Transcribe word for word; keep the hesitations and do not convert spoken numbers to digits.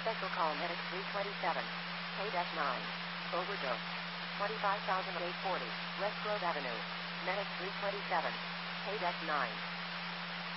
Special call Medic three twenty-seven. Paydeck nine. Overdose. twenty-five thousand eight hundred forty. West Grove Avenue. Medic three twenty-seven. Paydeck nine.